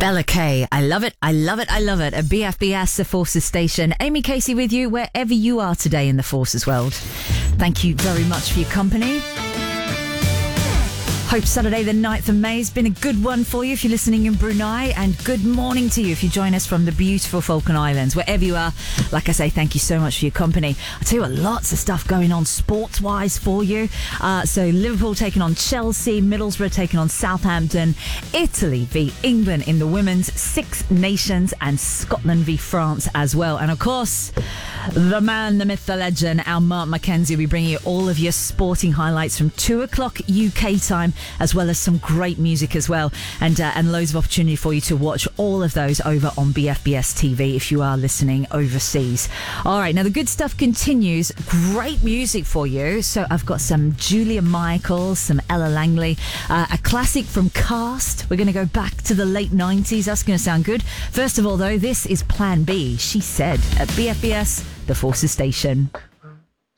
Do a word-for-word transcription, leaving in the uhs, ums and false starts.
Bella Kay, I love it, I love it, I love it. At B F B S, the Forces Station. Amy Casey with you wherever you are today in the Forces world. Thank you very much for your company. Hope Saturday the ninth of May has been a good one for you if you're listening in Brunei, and good morning to you if you join us from the beautiful Falkland Islands. Wherever you are, like I say, thank you so much for your company. I'll tell you what, lots of stuff going on sports-wise for you. Uh, so Liverpool taking on Chelsea, Middlesbrough taking on Southampton, Italy v England in the women's, Six Nations, and Scotland v France as well. And of course, the man, the myth, the legend, our Mark Mackenzie will be bringing you all of your sporting highlights from two o'clock U K time, as well as some great music as well, and uh, and loads of opportunity for you to watch all of those over on B F B S T V if you are listening overseas. All right, now the good stuff continues. Great music for you. So I've got some Julia Michaels, some Ella Langley, uh, a classic from Cast. We're going to go back to the late nineties. That's going to sound good. First of all, though, this is Plan B. She Said at B F B S, the Forces Station.